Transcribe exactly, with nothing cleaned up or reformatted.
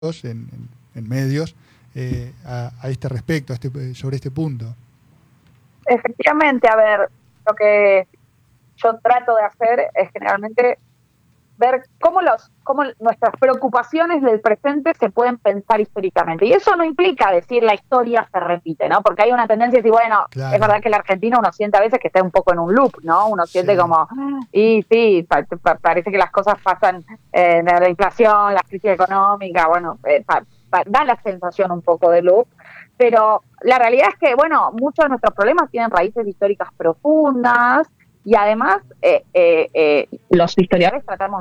en, en, en medios eh, a, a este respecto, a este, sobre este punto. Efectivamente, a ver, lo que yo trato de hacer es generalmente ver cómo los cómo nuestras preocupaciones del presente se pueden pensar históricamente. Y eso no implica decir la historia se repite, ¿no? Porque hay una tendencia a decir, bueno, claro, es verdad que el argentino uno siente a veces que está un poco en un loop, ¿no? Uno siente sí. como, y sí, pa, pa, parece que las cosas pasan, eh, la inflación, la crisis económica, bueno, eh, pa, pa, da la sensación un poco de loop. Pero la realidad es que, bueno, muchos de nuestros problemas tienen raíces históricas profundas y además eh, eh, eh, los historiadores tratamos